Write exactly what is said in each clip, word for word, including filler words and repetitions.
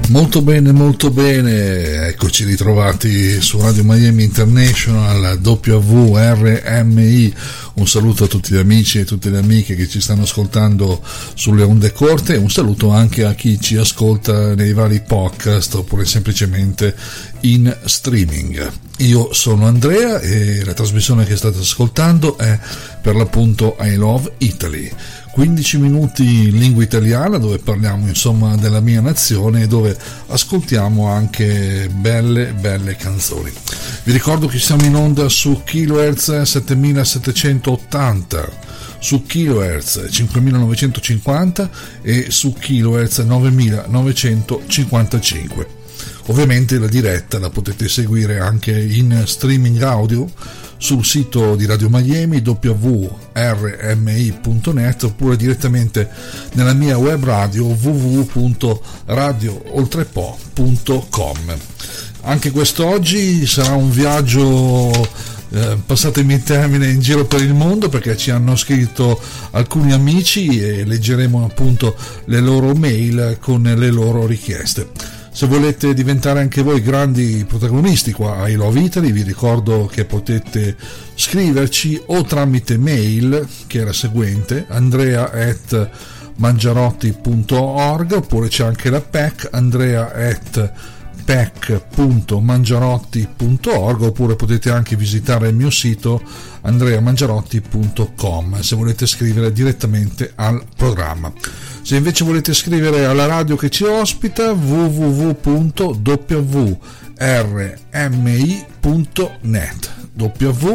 Molto bene, molto bene, eccoci ritrovati su Radio Miami International W W R M I. Un saluto a tutti gli amici e tutte le amiche che ci stanno ascoltando sulle onde corte, un saluto anche a chi ci ascolta nei vari podcast oppure semplicemente in streaming. Io sono Andrea e la trasmissione che state ascoltando è per l'appunto I Love Italy. quindici minuti in lingua italiana dove parliamo insomma della mia nazione e dove ascoltiamo anche belle belle canzoni. Vi ricordo che siamo in onda su kilohertz settemilasettecentottanta, su kilohertz cinquemilanovecentocinquanta e su kilohertz novemilanovecentocinquantacinque. Ovviamente la diretta la potete seguire anche in streaming audio sul sito di Radio Miami w w r m i punto net oppure direttamente nella mia web radio w w w punto radio oltrepo punto com. Anche quest'oggi sarà un viaggio, eh, passatemi il termine, in giro per il mondo, perché ci hanno scritto alcuni amici e leggeremo appunto le loro mail con le loro richieste. Se volete diventare anche voi grandi protagonisti qua a I Love Italy, vi ricordo che potete scriverci o tramite mail, che è la seguente, andrea at mangiarotti punto org, oppure c'è anche la P E C, andrea at p e c punto mangiarotti punto org, oppure potete anche visitare il mio sito andrea mangiarotti punto com se volete scrivere direttamente al programma. Se invece volete scrivere alla radio che ci ospita, w w w punto w r m i punto net, w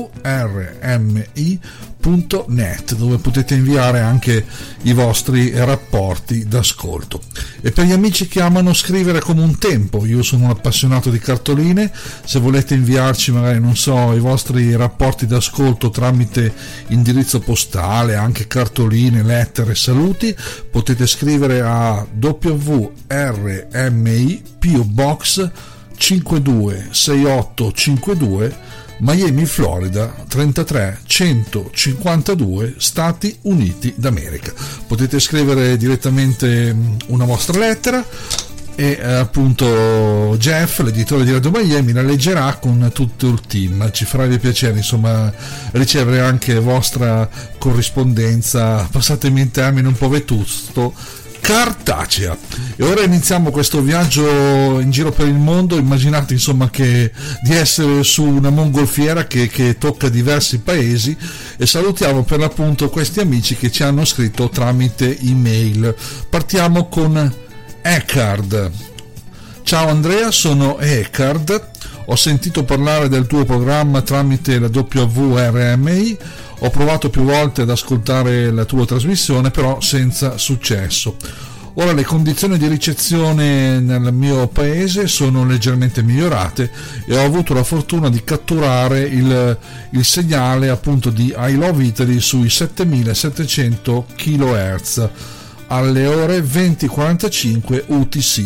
r m i punto net, dove potete inviare anche i vostri rapporti d'ascolto. E per gli amici che amano scrivere come un tempo, io sono un appassionato di cartoline, se volete inviarci magari, non so, i vostri rapporti d'ascolto tramite indirizzo postale, anche cartoline, lettere, saluti, potete scrivere a W R M I P O Box cinque due sei otto cinque due, Miami, Florida trentatré centocinquantadue, Stati Uniti d'America. Potete scrivere direttamente una vostra lettera e eh, appunto Jeff, l'editore di Radio Miami, la leggerà con tutto il team. Ci farebbe piacere insomma ricevere anche vostra corrispondenza, passatemi in termine un po' vetusto, cartacea. E ora iniziamo questo viaggio in giro per il mondo. Immaginate insomma che di essere su una mongolfiera che, che tocca diversi paesi, e salutiamo per l'appunto questi amici che ci hanno scritto tramite email. Partiamo con Eckhard. Ciao Andrea, sono Eckhard, ho sentito parlare del tuo programma tramite la W R M I. Ho provato più volte ad ascoltare la tua trasmissione, però senza successo. Ora le condizioni di ricezione nel mio paese sono leggermente migliorate e ho avuto la fortuna di catturare il, il segnale appunto di I Love Italy sui settemilasettecento kilohertz alle ore venti e quarantacinque U T C.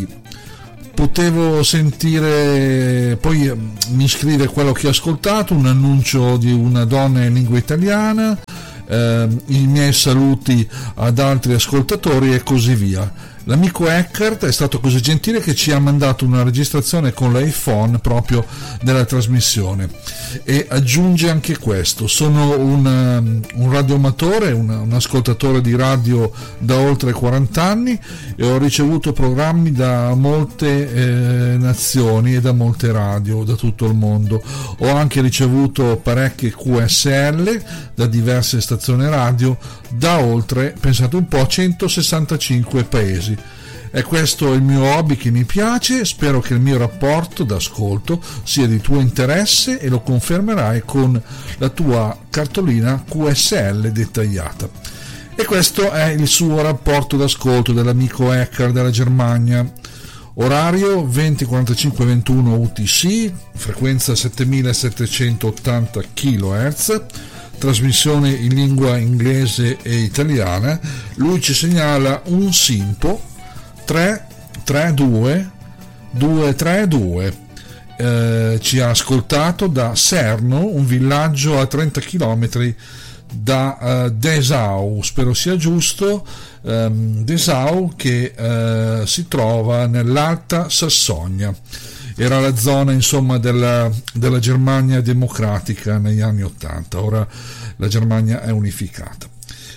Potevo sentire, poi mi scrive quello che ho ascoltato, un annuncio di una donna in lingua italiana, eh, i miei saluti ad altri ascoltatori e così via. L'amico Eckhart è stato così gentile che ci ha mandato una registrazione con l'iPhone proprio della trasmissione, e aggiunge anche questo: sono un, un radioamatore, un, un ascoltatore di radio da oltre quaranta anni e ho ricevuto programmi da molte eh, nazioni e da molte radio da tutto il mondo. Ho anche ricevuto parecchie Q S L da diverse stazioni radio da oltre, pensate un po', centosessantacinque paesi. È questo il mio hobby che mi piace, spero che il mio rapporto d'ascolto sia di tuo interesse e lo confermerai con la tua cartolina Q S L dettagliata. E questo è il suo rapporto d'ascolto dell'amico Eckhart della Germania. Orario venti quarantacinque ventuno U T C, frequenza settemilasettecentottanta kilohertz, trasmissione in lingua inglese e italiana. Lui ci segnala un SINPO tre tre due due tre due, eh, ci ha ascoltato da Serno, un villaggio a trenta chilometri da uh, Dessau, spero sia giusto, um, Dessau che uh, si trova nell'Alta Sassonia. Era la zona insomma della, della Germania democratica negli anni ottanta, ora la Germania è unificata.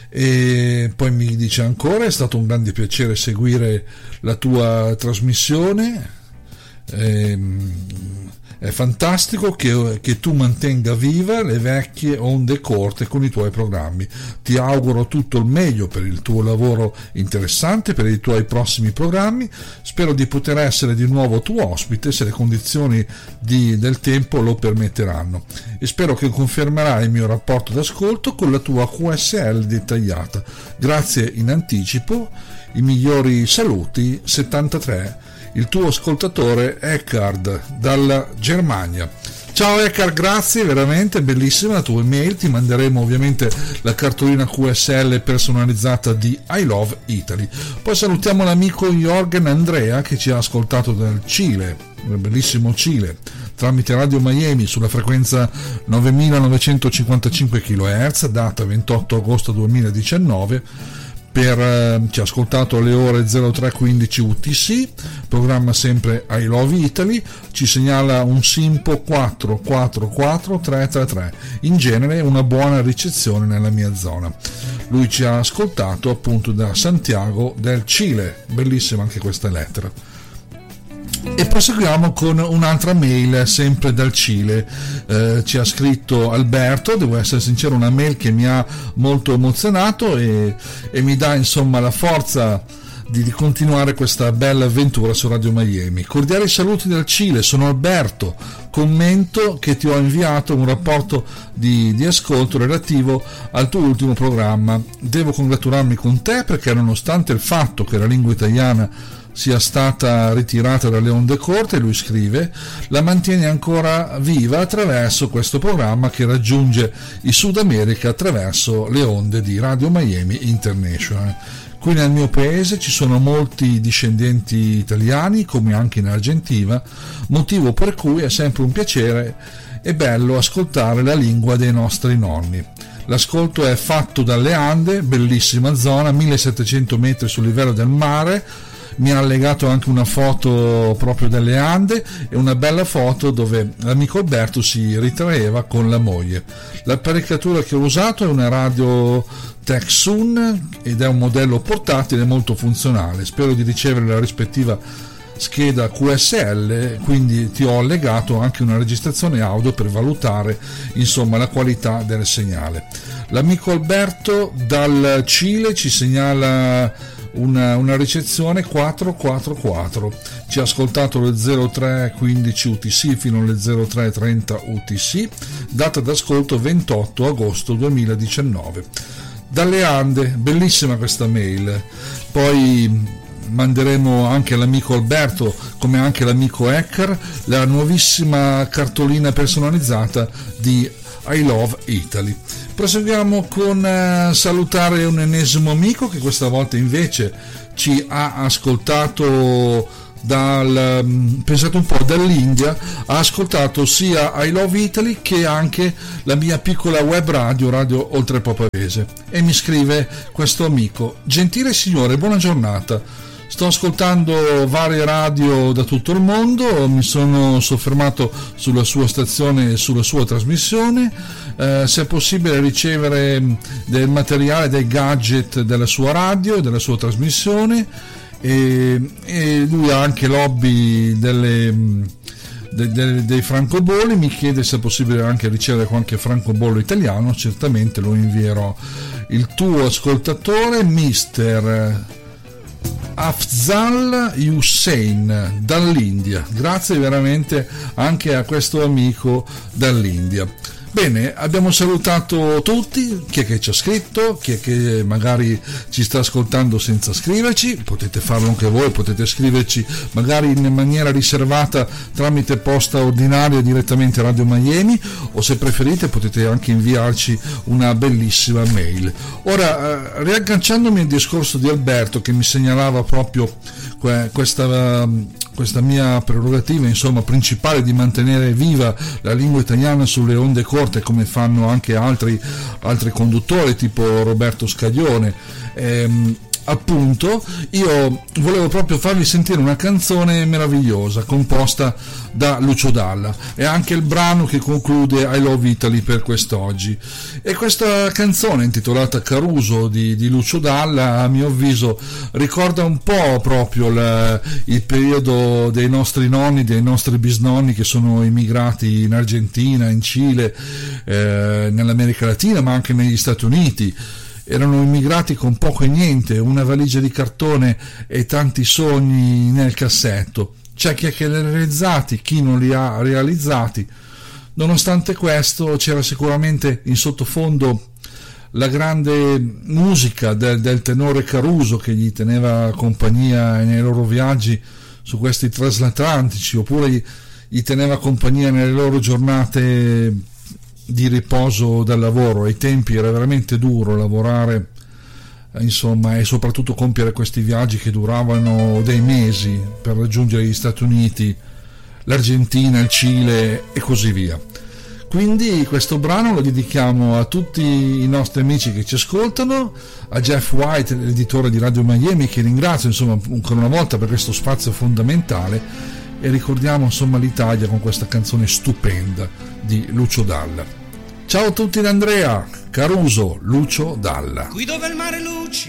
E poi mi dice ancora: è stato un grande piacere seguire la tua trasmissione, ehm, è fantastico che, che tu mantenga viva le vecchie onde corte con i tuoi programmi. Ti auguro tutto il meglio per il tuo lavoro interessante, per i tuoi prossimi programmi. Spero di poter essere di nuovo tuo ospite se le condizioni di, del tempo lo permetteranno, e spero che confermerai il mio rapporto d'ascolto con la tua Q S L dettagliata. Grazie in anticipo, i migliori saluti, settantatré, il tuo ascoltatore Eckhard dalla Germania. Ciao Eckhard, grazie, veramente bellissima la tua email. Ti manderemo ovviamente la cartolina Q S L personalizzata di I Love Italy. Poi salutiamo l'amico Jorgen Andrea che ci ha ascoltato dal Cile, nel bellissimo Cile, tramite Radio Miami sulla frequenza novemilanovecentocinquantacinque chilohertz, data ventotto agosto duemiladiciannove. Per, eh, ci ha ascoltato alle ore zero tre quindici U T C, programma sempre I Love Italy, ci segnala un Simpo quattro quattro quattro tre tre tre, in genere una buona ricezione nella mia zona. Lui ci ha ascoltato appunto da Santiago del Cile, bellissima anche questa lettera. E proseguiamo con un'altra mail sempre dal Cile. Eh, ci ha scritto Alberto, devo essere sincero, una mail che mi ha molto emozionato e, e mi dà insomma la forza di, di continuare questa bella avventura su Radio Miami. Cordiali saluti dal Cile, sono Alberto, commento che ti ho inviato un rapporto di, di ascolto relativo al tuo ultimo programma. Devo congratularmi con te perché nonostante il fatto che la lingua italiana sia stata ritirata dalle onde corte, lui scrive, la mantiene ancora viva attraverso questo programma che raggiunge il Sud America attraverso le onde di Radio Miami International. Qui nel mio paese ci sono molti discendenti italiani, come anche in Argentina, motivo per cui è sempre un piacere e bello ascoltare la lingua dei nostri nonni. L'ascolto è fatto dalle Ande, bellissima zona, millesettecento metri sul livello del mare. Mi ha allegato anche una foto proprio delle Ande e una bella foto dove l'amico Alberto si ritraeva con la moglie. L'apparecchiatura che ho usato è una radio Tecsun ed è un modello portatile molto funzionale. Spero di ricevere la rispettiva scheda Q S L, quindi ti ho allegato anche una registrazione audio per valutare insomma la qualità del segnale. L'amico Alberto dal Cile ci segnala Una, una ricezione quattro quattro quattro, ci ha ascoltato le zero tre quindici U T C fino alle zero tre trenta U T C, data d'ascolto ventotto agosto duemiladiciannove. Dalle Ande, bellissima questa mail. Poi manderemo anche all'amico Alberto, come anche all'amico Ecker, la nuovissima cartolina personalizzata di I Love Italy. Proseguiamo con uh, salutare un ennesimo amico che questa volta invece ci ha ascoltato dal, um, pensate un po', dall'India. Ha ascoltato sia I Love Italy che anche la mia piccola web radio, Radio Oltrepò Pavese, e mi scrive questo amico: gentile signore, buona giornata. Sto ascoltando varie radio da tutto il mondo, mi sono soffermato sulla sua stazione e sulla sua trasmissione. Eh, se è possibile ricevere del materiale, dei gadget della sua radio e della sua trasmissione, e, e lui ha anche l'hobby delle, de, de, dei francobolli. Mi chiede se è possibile anche ricevere qualche francobollo italiano. Certamente lo invierò. Il tuo ascoltatore mister Afzal Hussein dall'India. Grazie veramente anche a questo amico dall'India. Bene, abbiamo salutato tutti, chi è che ci ha scritto, chi è che magari ci sta ascoltando senza scriverci. Potete farlo anche voi, potete scriverci magari in maniera riservata tramite posta ordinaria direttamente a Radio Miami, o se preferite potete anche inviarci una bellissima mail. Ora, eh, riagganciandomi al discorso di Alberto che mi segnalava proprio que- questa... Uh, questa mia prerogativa insomma principale di mantenere viva la lingua italiana sulle onde corte, come fanno anche altri, altri conduttori tipo Roberto Scaglione. Ehm, appunto io volevo proprio farvi sentire una canzone meravigliosa composta da Lucio Dalla, e anche il brano che conclude I Love Italy per quest'oggi. E questa canzone intitolata Caruso di, di Lucio Dalla, a mio avviso ricorda un po' proprio la, il periodo dei nostri nonni, dei nostri bisnonni che sono immigrati in Argentina, in Cile, eh, nell'America Latina, ma anche negli Stati Uniti. Erano immigrati con poco e niente, una valigia di cartone e tanti sogni nel cassetto. C'è chi li ha realizzati, chi non li ha realizzati. Nonostante questo c'era sicuramente in sottofondo la grande musica del, del tenore Caruso, che gli teneva compagnia nei loro viaggi su questi transatlantici, oppure gli, gli teneva compagnia nelle loro giornate di riposo dal lavoro. Ai tempi era veramente duro lavorare, insomma, e soprattutto compiere questi viaggi che duravano dei mesi per raggiungere gli Stati Uniti, l'Argentina, il Cile e così via. Quindi questo brano lo dedichiamo a tutti i nostri amici che ci ascoltano, a Jeff White, l'editore di Radio Miami, che ringrazio insomma ancora una volta per questo spazio fondamentale, e ricordiamo insomma l'Italia con questa canzone stupenda di Lucio Dalla. Ciao a tutti da Andrea, Caruso, Lucio Dalla. Qui dove il mare luccica